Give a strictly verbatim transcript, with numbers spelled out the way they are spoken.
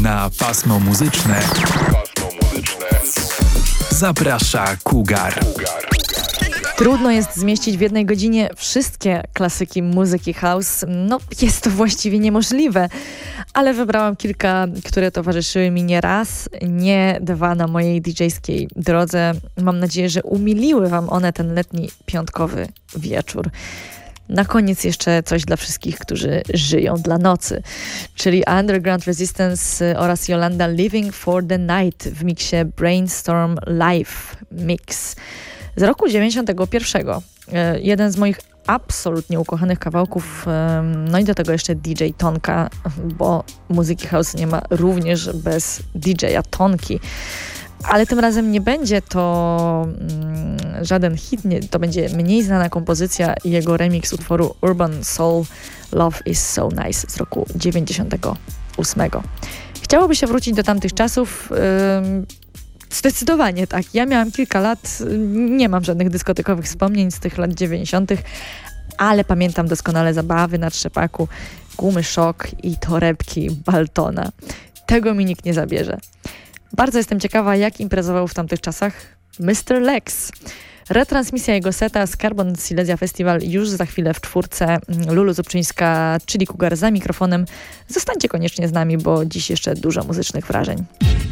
Na pasmo muzyczne zaprasza Cougar. Trudno jest zmieścić w jednej godzinie wszystkie klasyki muzyki house. No, jest to właściwie niemożliwe, ale wybrałam kilka, które towarzyszyły mi nie raz, nie dwa na mojej didżejskiej drodze. Mam nadzieję, że umiliły wam one ten letni piątkowy wieczór. Na koniec jeszcze coś dla wszystkich, którzy żyją dla nocy, czyli Underground Resistance oraz Yolanda Living for the Night w miksie Brainstorm Live Mix z roku dziewięćdziesiątego pierwszego. Jeden z moich absolutnie ukochanych kawałków, no i do tego jeszcze D J Tonka, bo muzyki house nie ma również bez D J-a Tonki. Ale tym razem nie będzie to mm, żaden hit, nie, to będzie mniej znana kompozycja i jego remix utworu Urban Soul Love is So Nice z roku dziewięćdziesiątego ósmego. Chciałoby się wrócić do tamtych czasów. Yy, zdecydowanie tak. Ja miałam kilka lat, nie mam żadnych dyskotekowych wspomnień z tych lat dziewięćdziesiątych, ale pamiętam doskonale zabawy na trzepaku, gumy Szok i torebki Baltona. Tego mi nikt nie zabierze. Bardzo jestem ciekawa, jak imprezował w tamtych czasach mister Lex. Retransmisja jego seta z Carbon Silesia Festival już za chwilę w czwórce. Lulu Zubczyńska, czyli Cougar za mikrofonem. Zostańcie koniecznie z nami, bo dziś jeszcze dużo muzycznych wrażeń.